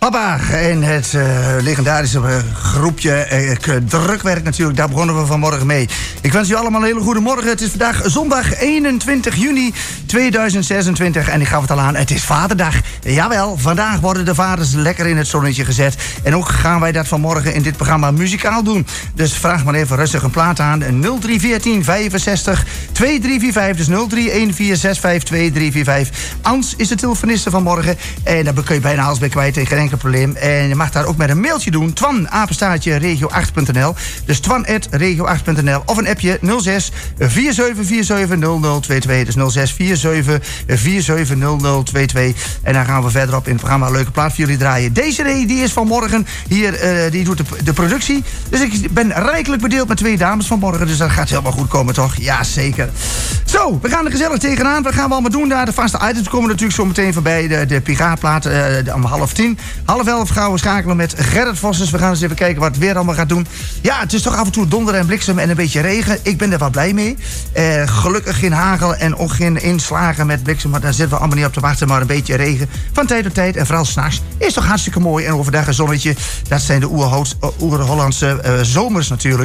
Papa en het legendarische groepje Drukwerk natuurlijk, daar begonnen we vanmorgen mee. Ik wens u allemaal een hele goede morgen. Het is vandaag zondag 21 juni 2026 en ik gaf het al aan, het is Vaderdag. Jawel, vandaag worden de vaders lekker in het zonnetje gezet. En ook gaan wij dat vanmorgen in dit programma muzikaal doen. Dus vraag maar even rustig een plaat aan. 0314 65 2345, dus 031465 2345. Ans is de telefoniste vanmorgen en daar kun je bijna alles bij kwijt, geen enkel probleem. En je mag daar ook met een mailtje doen. Twan, apenstaartje, regio8.nl. Dus twan@regio8.nl. Of een appje 06 4747 0022. Dus 06 4747 0022. En dan gaan we verderop in het programma een leuke plaat voor jullie draaien. Desiree, die is vanmorgen hier, die doet de productie. Dus ik ben rijkelijk bedeeld met 2 dames vanmorgen. Dus dat gaat helemaal goed komen, toch? Ja, zeker. Zo, we gaan er gezellig tegenaan. Wat gaan we allemaal doen daar? De vaste items komen natuurlijk zo meteen voorbij. De Pigaatplaat om 9:30. 10:30 gaan we schakelen met Gerrit Vossers. We gaan eens even kijken wat het weer allemaal gaat doen. Ja, het is toch af en toe donder en bliksem en een beetje regen. Ik ben er wel blij mee. Gelukkig geen hagel en ook geen inslagen met bliksem. Maar daar zitten we allemaal niet op te wachten. Maar een beetje regen van tijd tot tijd. En vooral 's nachts is toch hartstikke mooi. En overdag een zonnetje. Dat zijn de oer-Hollandse zomers natuurlijk.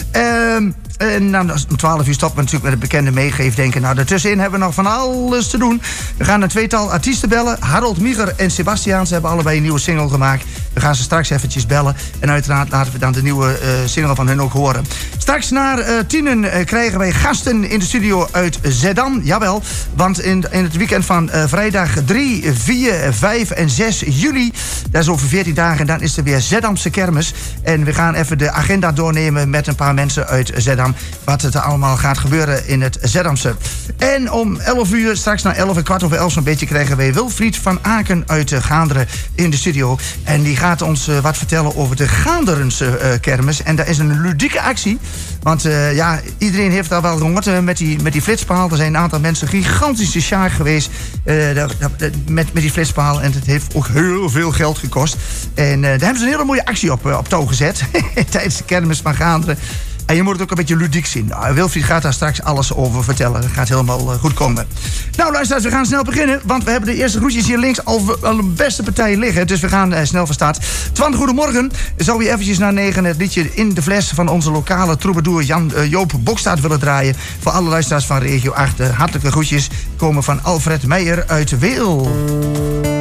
En dan om 12 uur stoppen we natuurlijk met het bekende meegeefdenken. Nou, daartussenin hebben we nog van alles te doen. We gaan een 2-tal artiesten bellen. Harold Mieger en Sebastiaan. Ze hebben allebei een nieuwe single gemaakt. We gaan ze straks eventjes bellen. En uiteraard laten we dan de nieuwe single van hun ook horen. Straks naar 10:00 krijgen wij gasten in de studio uit Zeddam. Jawel, want in het weekend van vrijdag 3, 4, 5 en 6 juli... dat is over 14 dagen en dan is er weer Zeddamse kermis. En we gaan even de agenda doornemen met een paar mensen uit Zeddam. Wat er allemaal gaat gebeuren in het Zeddamse. En om 11 uur, straks na 11 en 11:15 zo'n beetje... krijgen wij Wilfried van Aken uit Gaanderen in de studio. En die gaat ons wat vertellen over de Gaanderense kermis. En dat is een ludieke actie. Want ja, iedereen heeft daar wel gehoord met die flitspaal. Er zijn een aantal mensen gigantische sjaak geweest met die flitspaal. En het heeft ook heel veel geld gekost. En daar hebben ze een hele mooie actie op touw gezet. Tijdens de kermis van Gaanderen. En je moet het ook een beetje ludiek zien. Nou, Wilfried gaat daar straks alles over vertellen. Dat gaat helemaal goed komen. Nou, luisteraars, we gaan snel beginnen. Want we hebben de eerste groetjes hier links al een beste partij liggen. Dus we gaan snel van start. Twan, goedemorgen. Zou je eventjes na 9 het liedje In de Fles... van onze lokale troubadour Joop Bokstaat willen draaien? Voor alle luisteraars van Regio 8. Hartelijke groetjes komen van Alfred Meijer uit Weel.